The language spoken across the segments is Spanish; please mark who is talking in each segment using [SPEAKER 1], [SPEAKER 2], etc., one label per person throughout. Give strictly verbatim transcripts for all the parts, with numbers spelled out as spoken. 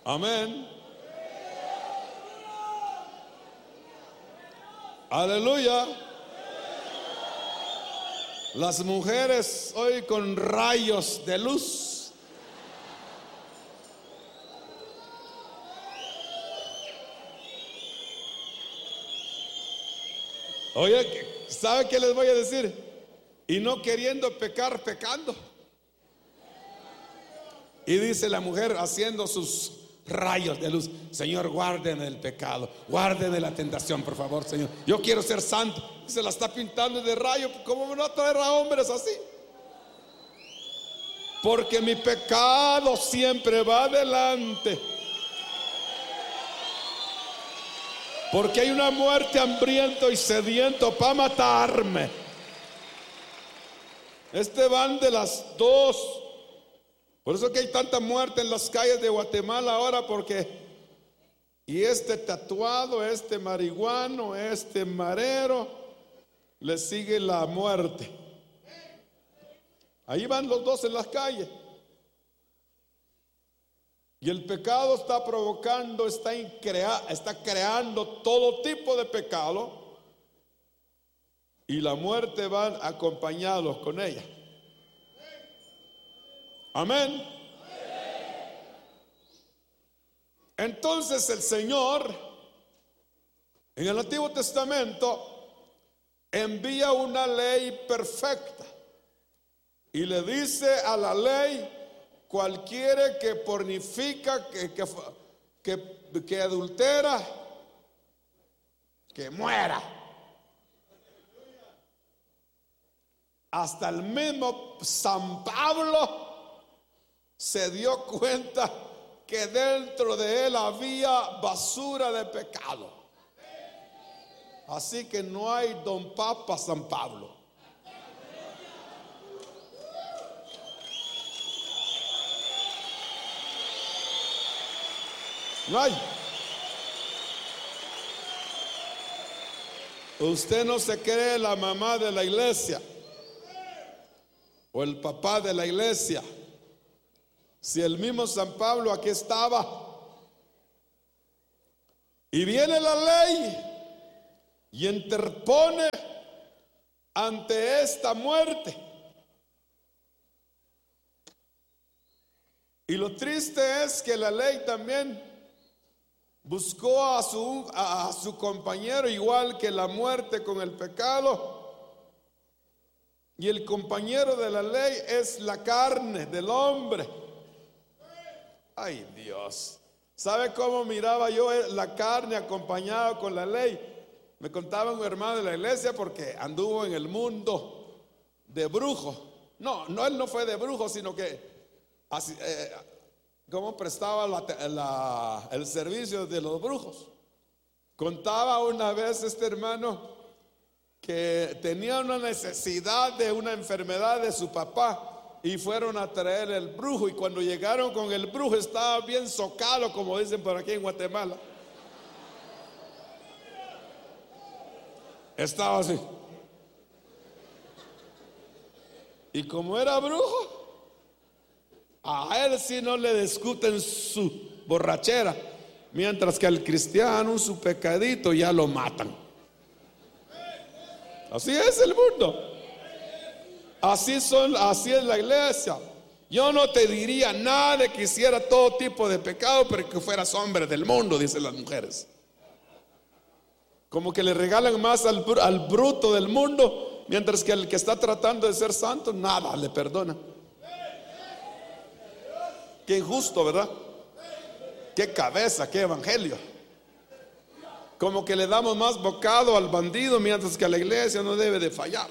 [SPEAKER 1] Amén. Aleluya. Las mujeres hoy con rayos de luz. Oye, ¿sabe qué les voy a decir? Y no queriendo pecar, pecando. Y dice la mujer haciendo sus rayos de luz: Señor, guárdeme del pecado, guárdeme de la tentación, por favor, Señor. Yo quiero ser santo. Se la está pintando de rayo. ¿Cómo no traer a hombres así? Porque mi pecado siempre va adelante. Porque hay una muerte hambriento y sediento para matarme. Este van de las dos. Por eso que hay tanta muerte en las calles de Guatemala ahora, porque y este tatuado, este marihuano, este marero, le sigue la muerte. Ahí van los dos en las calles. Y el pecado está provocando, está, increa, está creando todo tipo de pecado, y la muerte van acompañados con ella. Amén. Entonces el Señor en el Antiguo Testamento envía una ley perfecta y le dice a la ley: cualquiera que pornifica, que, que, que, que adultera, que muera. Hasta el mismo San Pablo se dio cuenta que dentro de él había basura de pecado. Así que no hay don Papa San Pablo. No hay. Usted no se cree la mamá de la iglesia o el papá de la iglesia. Si el mismo San Pablo aquí estaba, y viene la ley y interpone ante esta muerte. Y lo triste es que la ley también buscó a su, a, a su compañero, igual que la muerte con el pecado. Y el compañero de la ley es la carne del hombre. Ay, Dios. ¿Sabe cómo miraba yo la carne acompañada con la ley? Me contaba un hermano de la iglesia, porque anduvo en el mundo de brujo. No, no, él no fue de brujo, sino que así, eh, cómo prestaba la, la, el servicio de los brujos. Contaba una vez este hermano que tenía una necesidad de una enfermedad de su papá, y fueron a traer el brujo, y cuando llegaron con el brujo estaba bien socado, como dicen por aquí en Guatemala. Estaba así. Y como era brujo, a él sí no le discuten su borrachera, mientras que al cristiano su pecadito ya lo matan. Así es el mundo. Así son, así es la iglesia. Yo no te diría nada de que hiciera todo tipo de pecado, pero que fueras hombre del mundo, dicen las mujeres. Como que le regalan más al, al bruto del mundo, mientras que el que está tratando de ser santo, nada le perdona. Qué injusto, ¿verdad? Qué cabeza, qué evangelio. Como que le damos más bocado al bandido, mientras que a la iglesia no debe de fallar.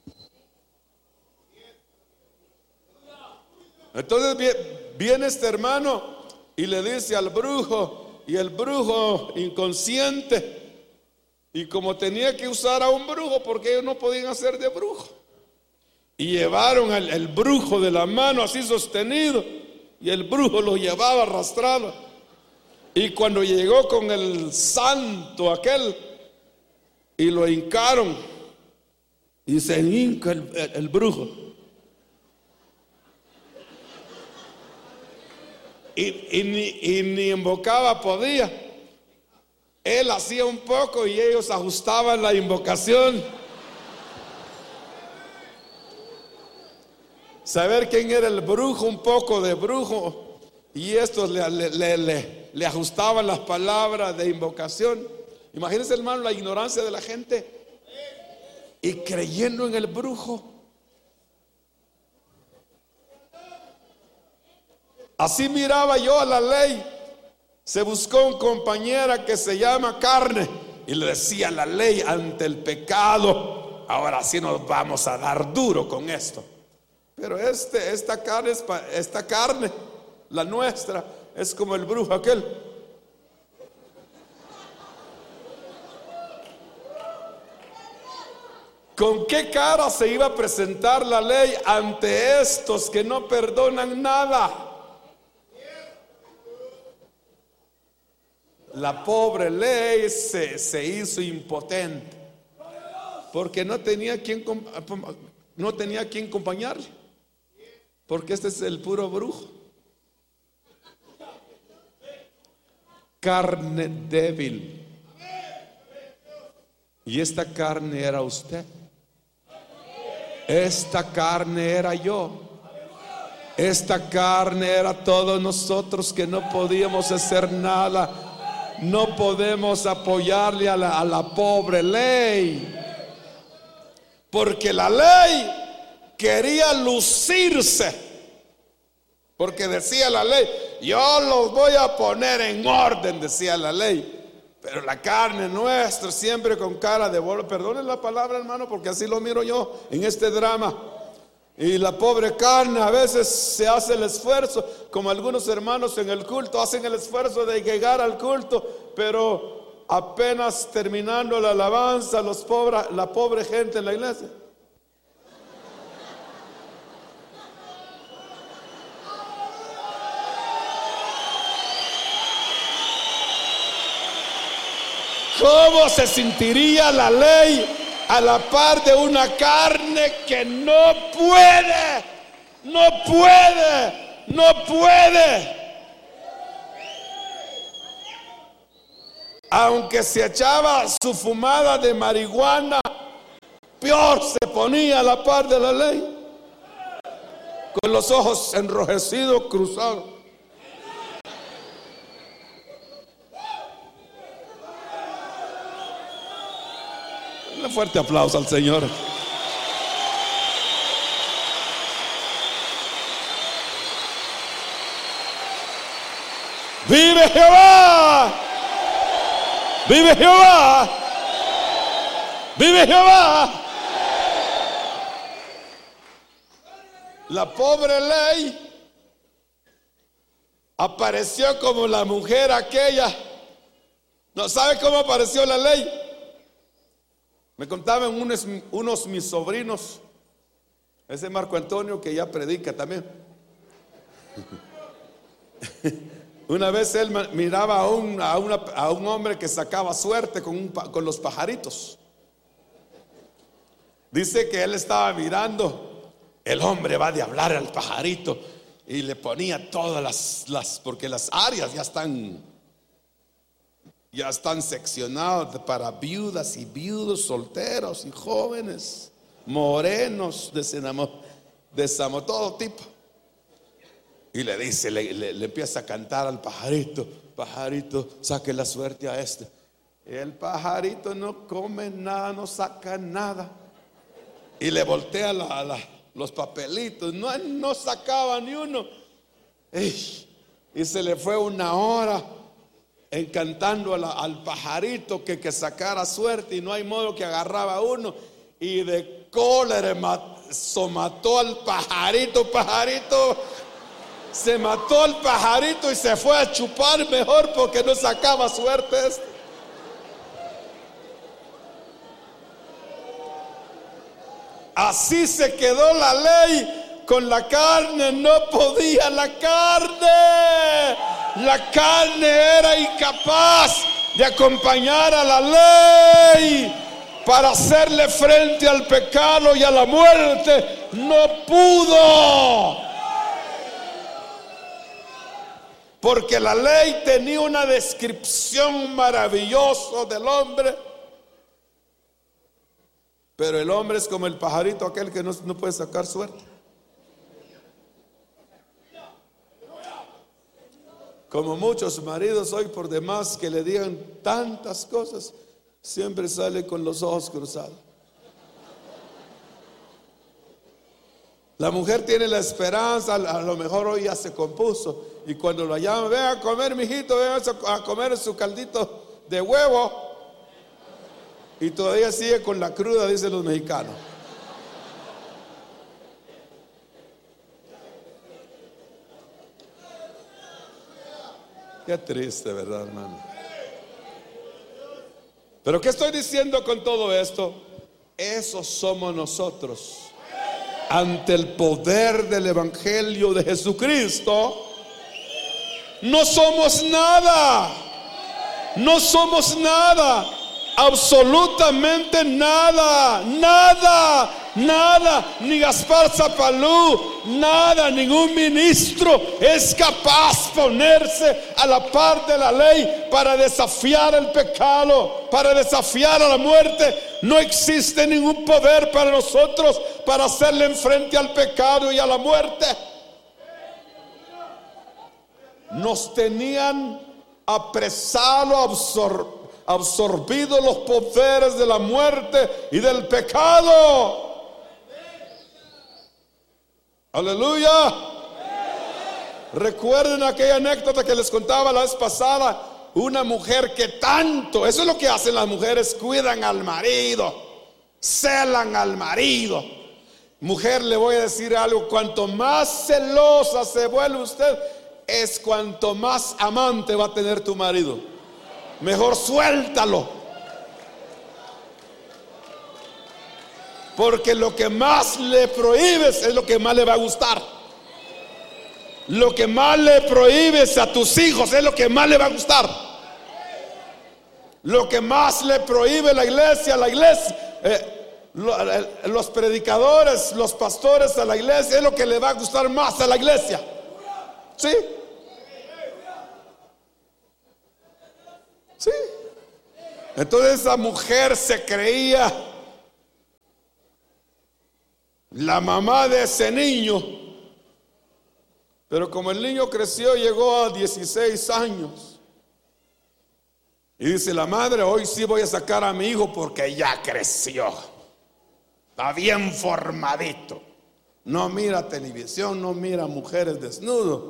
[SPEAKER 1] Entonces viene este hermano y le dice al brujo, y el brujo inconsciente, y como tenía que usar a un brujo, porque ellos no podían hacer de brujo, y llevaron al el brujo de la mano así sostenido, y el brujo lo llevaba arrastrado. Y cuando llegó con el santo aquel y lo hincaron, y se hinca el, el, el brujo. y, y, ni, y ni invocaba podía. Él hacía un poco y ellos ajustaban la invocación. Saber quién era el brujo, un poco de brujo, y estos le, le, le, le, le ajustaban las palabras de invocación. Imagínense, hermano, la ignorancia de la gente y creyendo en el brujo. Así miraba yo a la ley. Se buscó un compañera que se llama carne y le decía la ley ante el pecado. Ahora sí nos vamos a dar duro con esto. Pero este, esta carne, esta carne, la nuestra, es como el brujo aquel. ¿Con qué cara se iba a presentar la ley ante estos que no perdonan nada? La pobre ley se, se hizo impotente porque no tenía quien, no tenía quien acompañarle, porque este es el puro brujo. Carne débil. Y esta carne era usted. Esta carne era yo. Esta carne era todos nosotros que no podíamos hacer nada. No podemos apoyarle a la, a la pobre ley, porque la ley quería lucirse, porque decía la ley, yo los voy a poner en orden, decía la ley. Pero la carne nuestra siempre con cara de bolo. Perdonen la palabra, hermano, porque así lo miro yo en este drama. Y la pobre carne a veces se hace el esfuerzo, como algunos hermanos en el culto hacen el esfuerzo de llegar al culto, pero apenas terminando la alabanza, los pobres, la pobre gente en la iglesia. ¿Cómo se sentiría la ley a la par de una carne que no puede, no puede, no puede? Aunque se echaba su fumada de marihuana, peor se ponía a la par de la ley, con los ojos enrojecidos, cruzados. Un fuerte aplauso al Señor. ¡Vive Jehová! ¡Vive Jehová! ¡Vive Jehová! La pobre ley apareció como la mujer aquella. ¿No sabe cómo apareció la ley? Me contaban unos, unos mis sobrinos, ese Marco Antonio que ya predica también. Una vez él miraba a un, a una, a un hombre que sacaba suerte con, un, con los pajaritos. Dice que él estaba mirando, el hombre va de hablar al pajarito y le ponía todas las, las porque las áreas ya están Ya están seccionados para viudas y viudos, solteros y jóvenes, morenos, desamor, todo tipo. Y le dice, le, le, le empieza a cantar al pajarito: pajarito, saque la suerte a este. Y el pajarito no come nada, no saca nada. Y le voltea la, la, los papelitos, no, no sacaba ni uno. Y, y se le fue una hora encantando a la, al pajarito que, que sacara suerte, y no hay modo que agarraba uno, y de cólera se mató al pajarito. Pajarito se mató al pajarito y se fue a chupar mejor porque no sacaba suerte este. Así se quedó la ley con la carne. No podía la carne. La carne era incapaz de acompañar a la ley para hacerle frente al pecado y a la muerte. No pudo. porque la ley tenía una descripción maravillosa del hombre. Pero el hombre es como el pajarito aquel que no, no puede sacar suerte. Como muchos maridos hoy por demás que le digan tantas cosas, siempre sale con los ojos cruzados. La mujer tiene la esperanza, a lo mejor hoy ya se compuso, y cuando la llaman, ven a comer, mijito, ven a comer su caldito de huevo, y todavía sigue con la cruda, dicen los mexicanos. Qué triste, ¿verdad, hermano? Pero ¿qué estoy diciendo con todo esto? Esos somos nosotros ante el poder del Evangelio de Jesucristo. No somos nada. No somos nada. Absolutamente nada. Nada. Nada. Ni Gaspar Zapalú. Nada. Ningún ministro es capaz de ponerse a la par de la ley para desafiar el pecado, para desafiar a la muerte. No existe ningún poder para nosotros para hacerle frente al pecado y a la muerte. Nos tenían apresado, absor absorbido los poderes de la muerte y del pecado. Aleluya. Recuerden aquella anécdota que les contaba la vez pasada. Una mujer que tanto, eso es lo que hacen las mujeres, cuidan al marido, celan al marido. Mujer, le voy a decir algo: cuanto más celosa se vuelve usted, es cuanto más amante va a tener tu marido. Mejor suéltalo, porque lo que más le prohíbes es lo que más le va a gustar. Lo que más le prohíbes a tus hijos es lo que más le va a gustar. Lo que más le prohíbe la iglesia, la iglesia, eh, los predicadores, los pastores a la iglesia, es lo que le va a gustar más a la iglesia. ¿Sí? ¿Sí? Entonces esa mujer se creía la mamá de ese niño. Pero como el niño creció, llegó a dieciséis años, y dice la madre: hoy sí voy a sacar a mi hijo porque ya creció, está bien formadito, no mira televisión, no mira mujeres desnudos.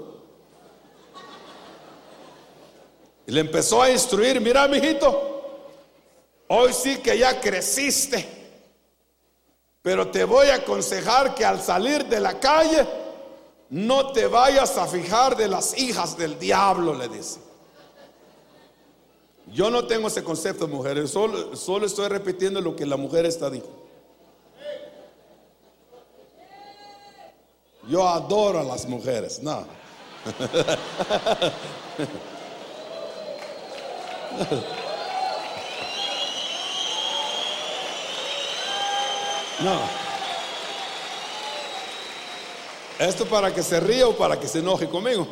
[SPEAKER 1] Y le empezó a instruir: mira, mijito, hoy sí que ya creciste, pero te voy a aconsejar que al salir de la calle no te vayas a fijar de las hijas del diablo, le dice. Yo no tengo ese concepto, mujeres, solo, solo estoy repitiendo lo que la mujer está dijo. Yo adoro a las mujeres, no. No. Esto para que se ría o para que se enoje conmigo.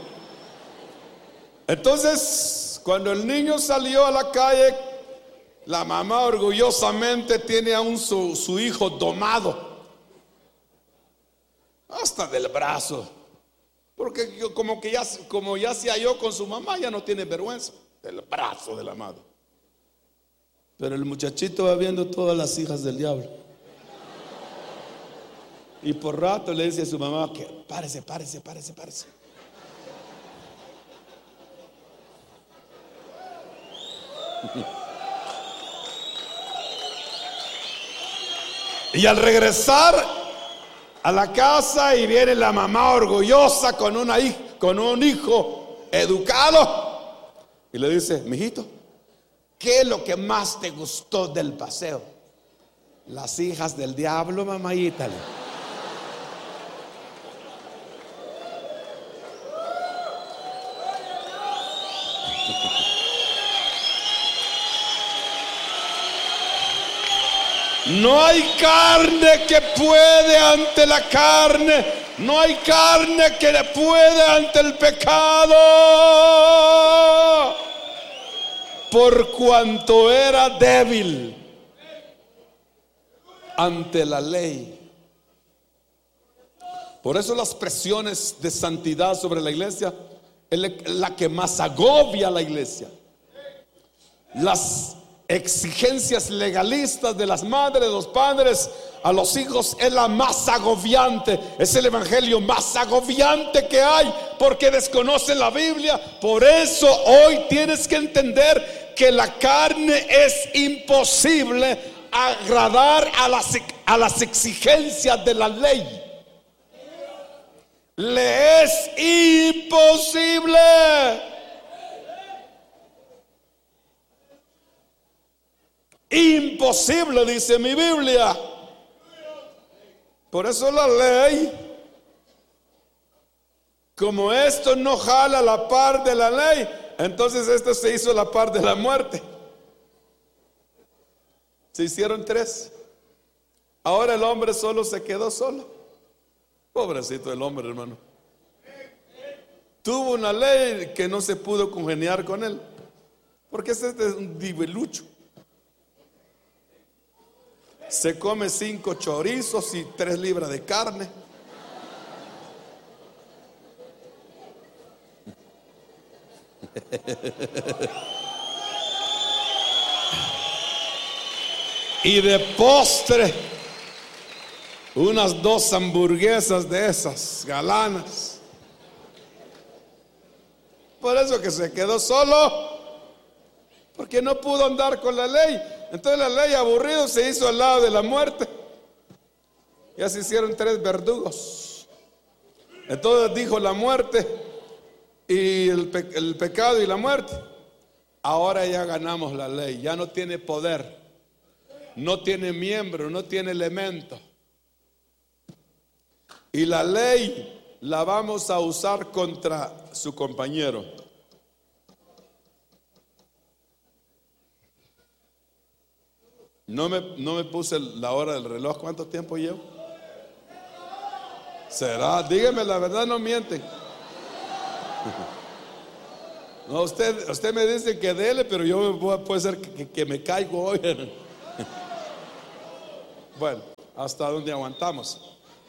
[SPEAKER 1] Entonces, cuando el niño salió a la calle, la mamá orgullosamente tiene aún su, su hijo domado, hasta del brazo, porque yo, como que ya, como ya se halló con su mamá, ya no tiene vergüenza del brazo de la madre. Pero el muchachito va viendo todas las hijas del diablo. Y por rato le dice a su mamá que párese, párese, párese, párese. Y al regresar a la casa, y viene la mamá orgullosa con, una, con un hijo educado, y le dice: mijito, ¿qué es lo que más te gustó del paseo? Las hijas del diablo, mamayita. No hay carne que puede ante la carne, No hay carne que pueda ante el pecado, por cuanto era débil ante la ley. Por eso las presiones de santidad sobre la iglesia es la que más agobia a la iglesia. Las exigencias legalistas de las madres, de los padres a los hijos es la más agobiante. Es el evangelio más agobiante que hay, porque desconocen la Biblia. Por eso hoy tienes que entender que la carne es imposible agradar a las, a las exigencias de la ley. Le es imposible. Imposible, dice mi Biblia. Por eso la ley, como esto no jala la par de la ley, entonces esto se hizo la par de la muerte. Se hicieron tres. Ahora el hombre solo se quedó solo. Pobrecito el hombre, hermano. Tuvo una ley que no se pudo congeniar con él, porque este es un dibelucho. Se come cinco chorizos y tres libras de carne. Y de postre, unas dos hamburguesas de esas galanas. Por eso que se quedó solo, porque no pudo andar con la ley. Entonces la ley, aburrido, se hizo al lado de la muerte. Ya se hicieron tres verdugos. Entonces dijo la muerte y el, pe- el pecado y la muerte: ahora ya ganamos la ley. Ya no tiene poder, no tiene miembro, no tiene elemento. Y la ley la vamos a usar contra su compañero. No me, no me puse la hora del reloj. ¿Cuánto tiempo llevo? ¿Será? Dígame la verdad, no mienten. No, usted, usted me dice que dele, pero yo voy, puede ser que, que me caigo hoy. Bueno, hasta donde aguantamos.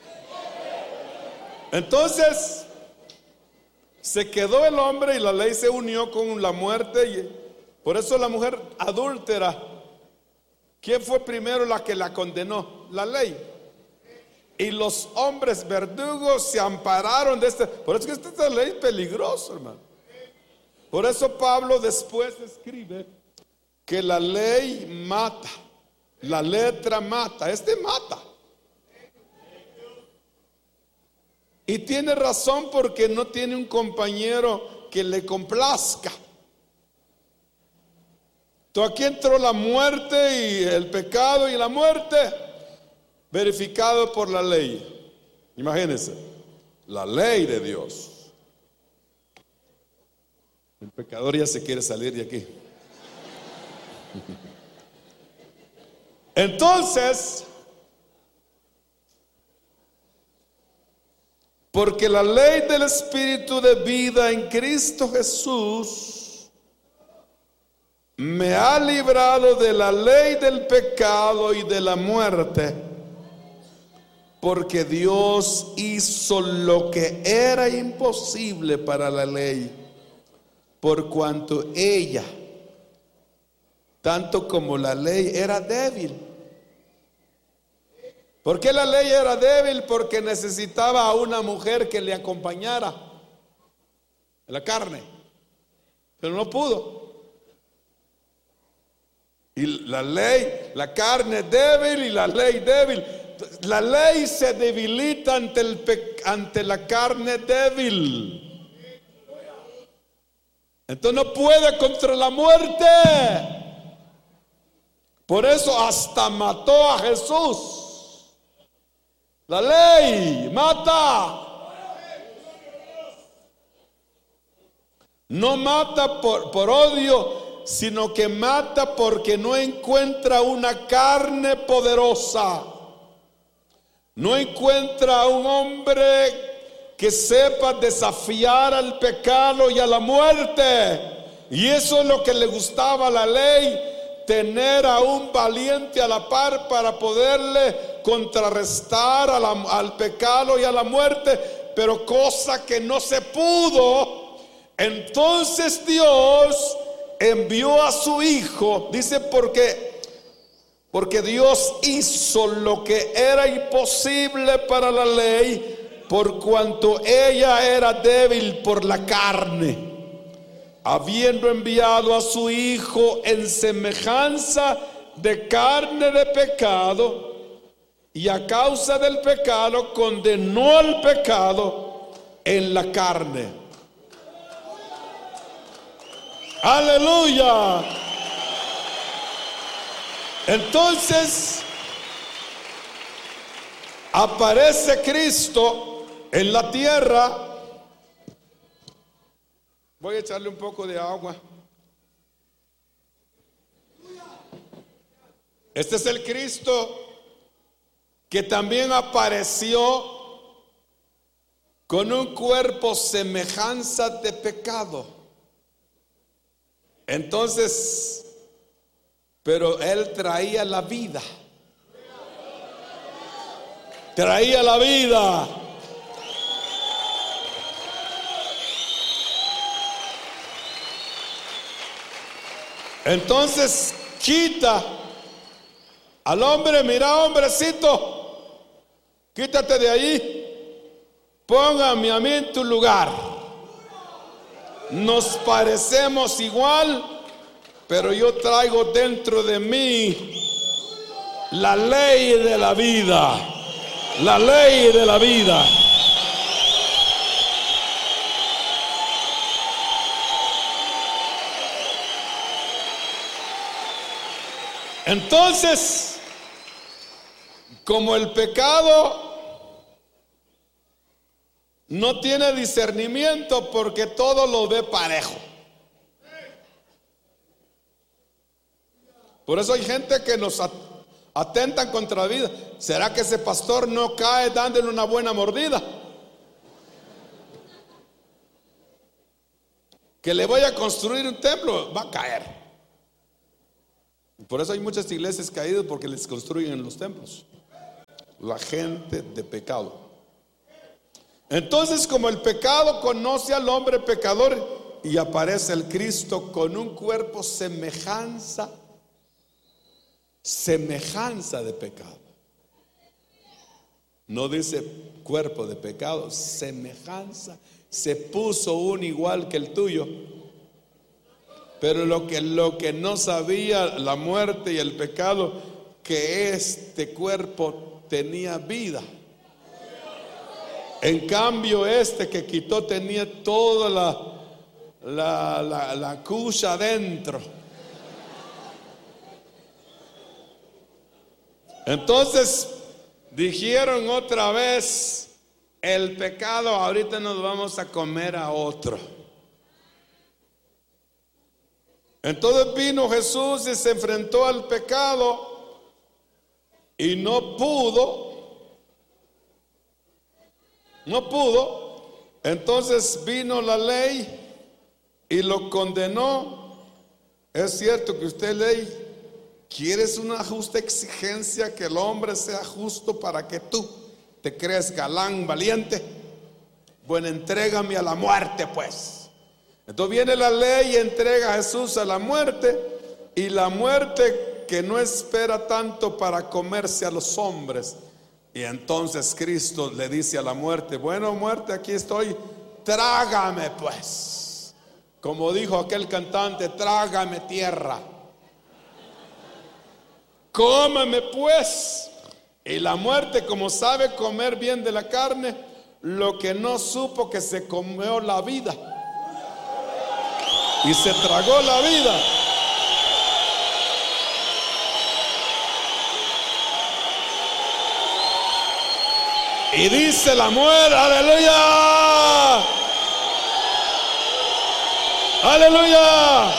[SPEAKER 1] Entonces se quedó el hombre y la ley se unió con la muerte. Y por eso la mujer adúltera, ¿quién fue primero la que la condenó? La ley. Y los hombres verdugos se ampararon de este. Por eso que esta ley es peligrosa, hermano. Por eso Pablo después escribe que la ley mata, la letra mata, este mata. Y tiene razón, porque no tiene un compañero que le complazca. Entonces aquí entró la muerte y el pecado y la muerte, verificado por la ley. Imagínense, la ley de Dios. El pecador ya se quiere salir de aquí. Entonces, porque la ley del Espíritu de vida en Cristo Jesús me ha librado de la ley del pecado y de la muerte, porque Dios hizo lo que era imposible para la ley, por cuanto ella, tanto como la ley, era débil. ¿Por qué la ley era débil? Porque necesitaba a una mujer que le acompañara en la carne, pero no pudo. Y la ley, la carne débil y la ley débil. La ley se debilita ante, el pe- ante la carne débil. Entonces no puede contra la muerte. Por eso hasta mató a Jesús. La ley mata. No mata por, por odio, sino que mata porque no encuentra una carne poderosa. No encuentra a un hombre que sepa desafiar al pecado y a la muerte. Y eso es lo que le gustaba a la ley, tener a un valiente a la par para poderle contrarrestar a la, al pecado y a la muerte, pero cosa que no se pudo. Entonces Dios envió a su hijo, dice, porque porque Dios hizo lo que era imposible para la ley, por cuanto ella era débil por la carne, habiendo enviado a su hijo en semejanza de carne de pecado, y a causa del pecado condenó al pecado en la carne. Aleluya. Entonces aparece Cristo en la tierra. Voy a echarle un poco de agua. Este es el Cristo que también apareció con un cuerpo semejanza de pecado. Entonces, pero él traía la vida. Traía la vida. Entonces quita al hombre, mira, hombrecito, quítate de ahí, póngame a mí en tu lugar. Nos parecemos igual, pero yo traigo dentro de mí la ley de la vida, la ley de la vida. Entonces, como el pecado no tiene discernimiento porque todo lo ve parejo. Por eso hay gente que nos atentan contra la vida. ¿Será que ese pastor no cae dándole una buena mordida? Que le voy a construir un templo, va a caer. Por eso hay muchas iglesias caídas, porque les construyen los templos. La gente de pecado. Entonces, como el pecado conoce al hombre pecador, y aparece el Cristo con un cuerpo semejanza, semejanza de pecado. No dice cuerpo de pecado, semejanza. Se puso uno igual que el tuyo. Pero lo que, lo que no sabía la muerte y el pecado, que este cuerpo tenía vida. En cambio, este que quitó tenía toda la, la, la, la cucha adentro. Entonces dijeron otra vez, el pecado, ahorita nos vamos a comer a otro. Entonces vino Jesús y se enfrentó al pecado y no pudo, no pudo. Entonces vino la ley y lo condenó. Es cierto que usted, ley, quieres una justa exigencia, que el hombre sea justo para que tú te creas galán, valiente. Bueno, entrégame a la muerte, pues. Entonces viene la ley y entrega a Jesús a la muerte, y la muerte que no espera tanto para comerse a los hombres. Y entonces Cristo le dice a la muerte, bueno, muerte, aquí estoy, trágame pues. Como dijo aquel cantante, trágame tierra. Cómeme pues. Y la muerte, como sabe comer bien de la carne, lo que no supo, que se comió la vida. Y se tragó la vida. Y dice la muerte, aleluya, aleluya.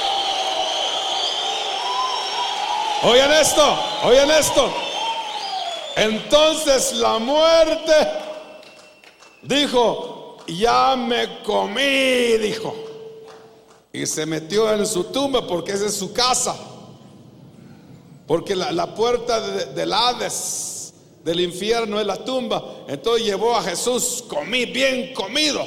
[SPEAKER 1] Oigan esto, oigan esto. Entonces la muerte dijo: ya me comí, dijo. Y se metió en su tumba, porque esa es su casa. Porque la, la puerta de, del Hades, del infierno, es la tumba. Entonces llevó a Jesús, comí, bien comido.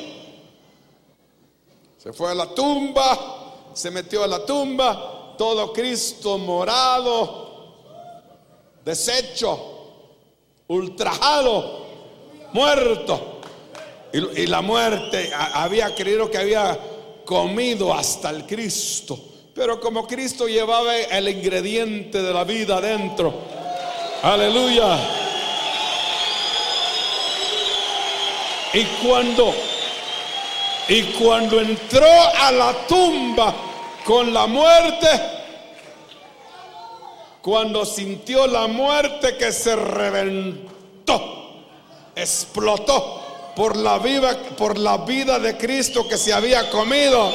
[SPEAKER 1] Se fue a la tumba, se metió a la tumba, todo Cristo morado, deshecho, ultrajado, muerto. Y, y la muerte a, había creído que había comido hasta el Cristo. Pero como Cristo llevaba el ingrediente de la vida adentro, aleluya. Y cuando Y cuando entró a la tumba con la muerte, cuando sintió la muerte que se reventó, explotó por la vida, por la vida de Cristo que se había comido.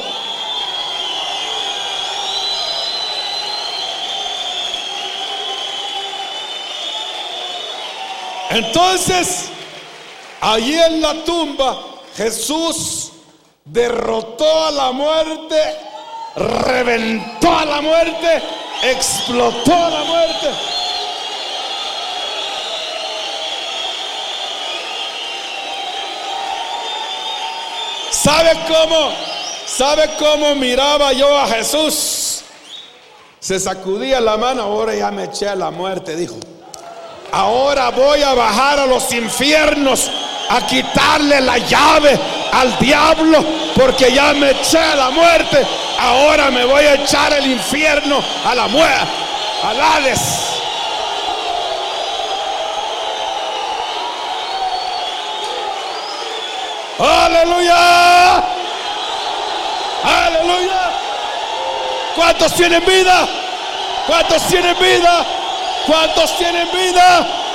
[SPEAKER 1] Entonces, allí en la tumba, Jesús derrotó a la muerte, reventó a la muerte, explotó a la muerte. ¿Sabe cómo? ¿Sabe cómo miraba yo a Jesús? Se sacudía la mano: ahora ya me eché a la muerte, dijo. Ahora voy a bajar a los infiernos a quitarle la llave al diablo, porque ya me eché a la muerte. Ahora me voy a echar al infierno, a la muerte, al Hades. Aleluya, aleluya. ¿Cuántos tienen vida? ¿Cuántos tienen vida? ¿Cuántos tienen vida?